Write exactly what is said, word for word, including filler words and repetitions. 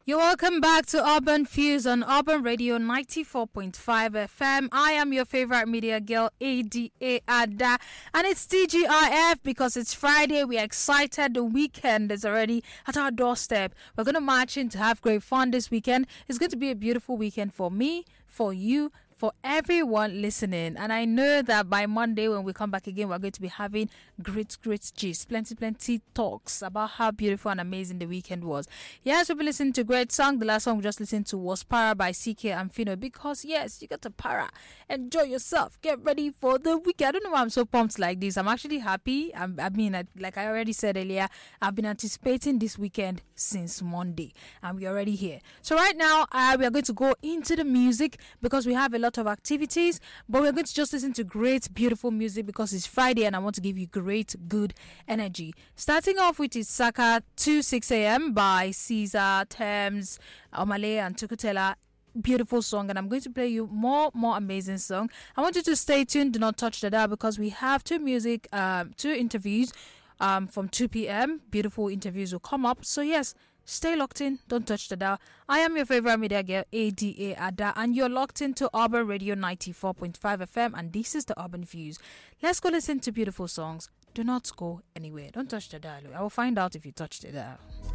You're welcome back to Urban Fuse on Urban Radio ninety-four point five F M. I am your favorite media girl, A D A Ada, and it's T G I F because it's Friday. We're excited. The weekend is already at our doorstep. We're going to march in to have great fun this weekend. It's going to be a beautiful weekend for me, for you, for everyone listening. And I know that by Monday when we come back again, we're going to be having great, great gist, plenty, plenty talks about how beautiful and amazing the weekend was. Yes, we'll be listening to a great song. The last song we just listened to was Para by C K and Fino, because yes, you got to para. Enjoy yourself. Get ready for the weekend. I don't know why I'm so pumped like this. I'm actually happy. I'm, I mean, I, like I already said earlier, I've been anticipating this weekend since Monday, and we're already here. So right now, uh, we are going to go into the music because we have a lot of activities, but we're going to just listen to great, beautiful music because it's Friday and I want to give you great, good energy. Starting off with is Saka two six a.m. by Caesar, Thames, Omale, and Tukutela. Beautiful song, and I'm going to play you more more amazing song. I want you to stay tuned. Do not touch the dial because we have two music, um, two interviews um, from two p.m. Beautiful interviews will come up. So yes, stay locked in. Don't touch the dial. I am your favorite media girl, A D A Ada, and you're locked into Urban Radio ninety-four point five F M, and this is the Urban Views. Let's go listen to beautiful songs. Do not go anywhere. Don't touch the dial. I will find out if you touch the dial.